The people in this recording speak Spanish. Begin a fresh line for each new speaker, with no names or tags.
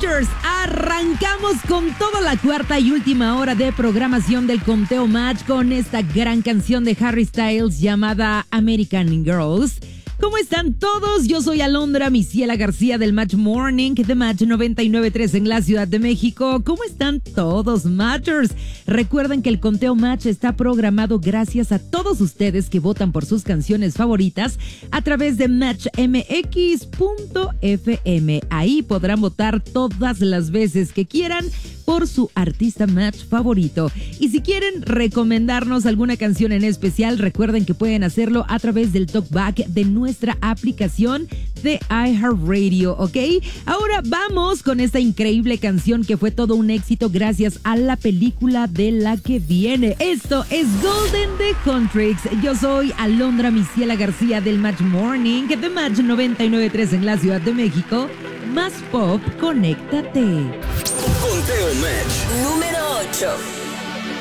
Matchers, arrancamos con toda la cuarta y última hora de programación del Conteo Match con esta gran canción de Harry Styles llamada American Girls. ¿Cómo están todos? Yo soy Alondra Misiela García del Match Morning de Match 99.3 en la Ciudad de México. ¿Cómo están todos, Matchers? Recuerden que el Conteo Match está programado gracias a todos ustedes que votan por sus canciones favoritas a través de matchmx.fm. Ahí podrán votar todas las veces que quieran por su artista Match favorito. Y si quieren recomendarnos alguna canción en especial, recuerden que pueden hacerlo a través del talkback de nuestra aplicación de iHeartRadio, ¿ok? Ahora vamos con esta increíble canción que fue todo un éxito gracias a la película de la que viene. Esto es Golden de Contrix. Yo soy Alondra Misiela García del Match Morning de Match 99.3 en la Ciudad de México. Más pop, conéctate.
Conteo Match número 8.